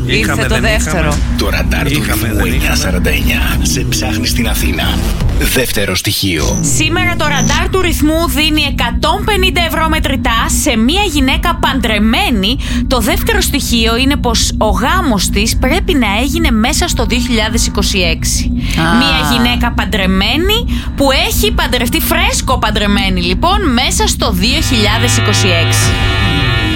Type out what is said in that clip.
Ήρθε το δεύτερο. Το ραντάρ του ρυθμού 949 σε ψάχνει στην Αθήνα. Δεύτερο στοιχείο. Σήμερα το ραντάρ του ρυθμού δίνει 150 ευρώ μετρητά σε μια γυναίκα παντρεμένη. Το δεύτερο στοιχείο είναι πως ο γάμος της πρέπει να έγινε μέσα στο 2026. Μια γυναίκα παντρεμένη που έχει παντρευτεί, φρέσκο παντρεμένη λοιπόν, μέσα στο 2026.